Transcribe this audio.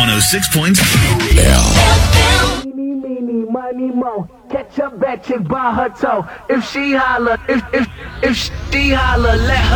106.9. Meeny, meeny, money, mo. Catch a bad chick by her toe. If she holler, if she holler, let her